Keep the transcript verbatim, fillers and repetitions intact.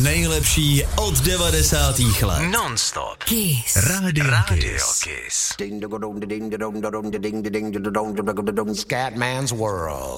nejlepší od devadesátých let. Non-stop. Kiss. Radio, Radio Kiss. Scatman's World.